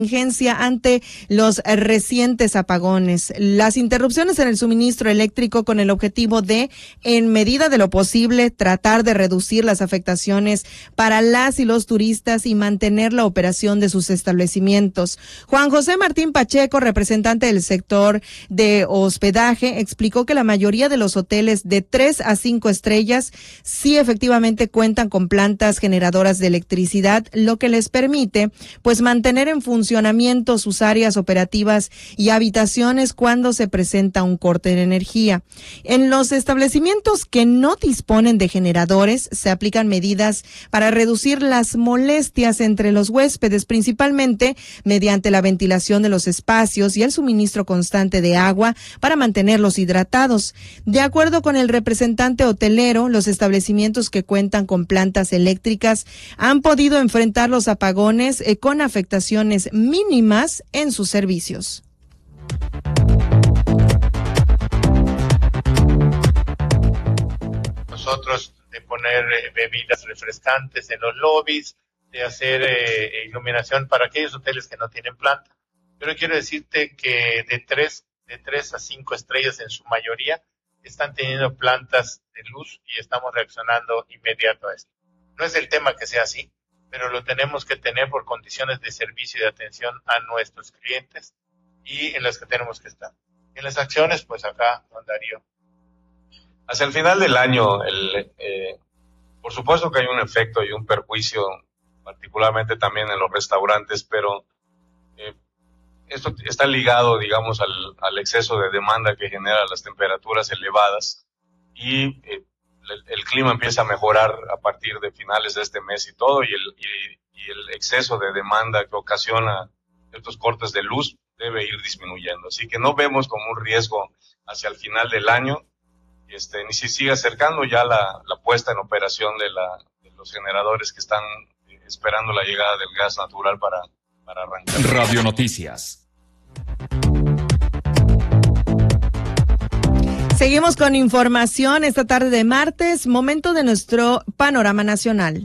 contingencia ante los recientes apagones, las interrupciones en el suministro eléctrico con el objetivo de, en medida de lo posible, tratar de reducir las afectaciones para las y los turistas y mantener la operación de sus establecimientos. Juan José Martín Pacheco, representante del sector de hospedaje, explicó que la mayoría de los hoteles de 3 a 5 estrellas sí efectivamente cuentan con plantas generadoras de electricidad, lo que les permite pues mantener en funcionamiento sus áreas operativas y habitaciones cuando se presenta un corte de energía. En los establecimientos que no disponen de generadores, se aplican medidas para reducir las molestias entre los huéspedes, principalmente mediante la ventilación de los espacios y el suministro constante de agua para mantenerlos hidratados. De acuerdo con el representante hotelero, los establecimientos que cuentan con plantas eléctricas han podido enfrentar los apagones con afectaciones mínimas en sus servicios. Nosotros de poner bebidas refrescantes en los lobbies, de hacer iluminación para aquellos hoteles que no tienen planta. Pero quiero decirte que de 3 a 5 estrellas en su mayoría están teniendo plantas de luz y estamos reaccionando inmediato a esto. No es el tema que sea así, pero lo tenemos que tener por condiciones de servicio y de atención a nuestros clientes y en las que tenemos que estar. En las acciones, pues acá, don Darío. Hacia el final del año, por supuesto que hay un efecto y un perjuicio, particularmente también en los restaurantes, pero esto está ligado, digamos, al exceso de demanda que genera las temperaturas elevadas y el clima empieza a mejorar a partir de finales de este mes y todo, y el exceso de demanda que ocasiona estos cortes de luz debe ir disminuyendo. Así que no vemos como un riesgo hacia el final del año, ni si sigue acercando ya la puesta en operación de los generadores que están esperando la llegada del gas natural para arrancar. Radio Noticias. Seguimos con información esta tarde de martes, momento de nuestro panorama nacional.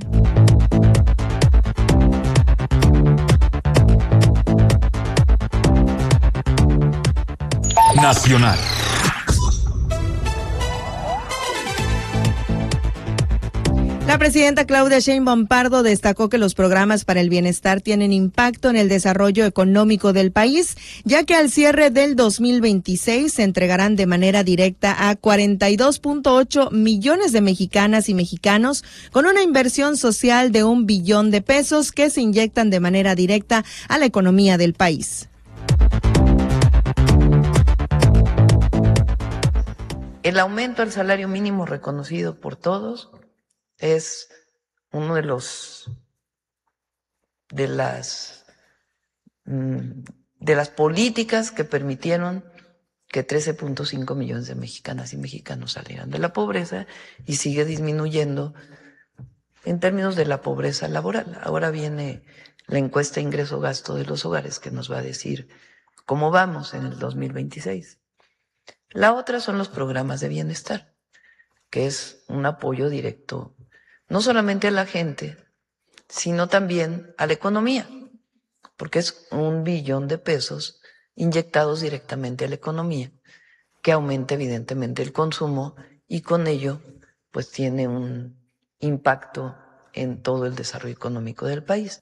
Nacional. La presidenta Claudia Sheinbaum Pardo destacó que los programas para el bienestar tienen impacto en el desarrollo económico del país, ya que al cierre del 2026 se entregarán de manera directa a 42.8 millones de mexicanas y mexicanos con una inversión social de $1 billón que se inyectan de manera directa a la economía del país. El aumento al salario mínimo reconocido por todos es uno de las políticas que permitieron que 13.5 millones de mexicanas y mexicanos salieran de la pobreza y sigue disminuyendo en términos de la pobreza laboral. Ahora viene la encuesta ingreso-gasto de los hogares que nos va a decir cómo vamos en el 2026. La otra son los programas de bienestar, que es un apoyo directo no solamente a la gente, sino también a la economía, porque es $1 billón inyectados directamente a la economía, que aumenta evidentemente el consumo y con ello pues tiene un impacto en todo el desarrollo económico del país.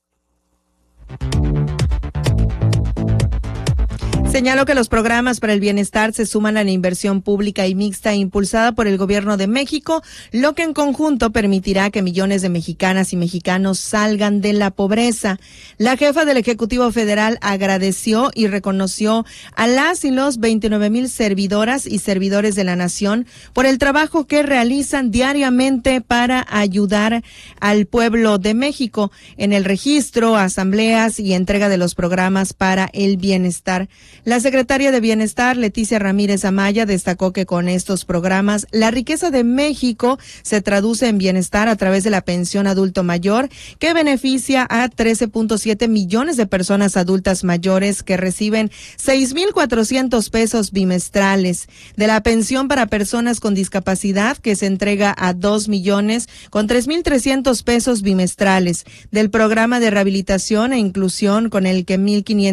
Señaló que los programas para el bienestar se suman a la inversión pública y mixta impulsada por el Gobierno de México, lo que en conjunto permitirá que millones de mexicanas y mexicanos salgan de la pobreza. La jefa del Ejecutivo Federal agradeció y reconoció a las y los 29,000 servidoras y servidores de la nación por el trabajo que realizan diariamente para ayudar al pueblo de México en el registro, asambleas y entrega de los programas para el bienestar. La secretaria de Bienestar, Leticia Ramírez Amaya, destacó que con estos programas, la riqueza de México se traduce en bienestar a través de la pensión adulto mayor, que beneficia a 13.7 millones de personas adultas mayores que reciben 6,400 pesos bimestrales. De la pensión para personas con discapacidad, que se entrega a 2 millones con 3,300 pesos bimestrales. Del programa de rehabilitación e inclusión, con el que 1,500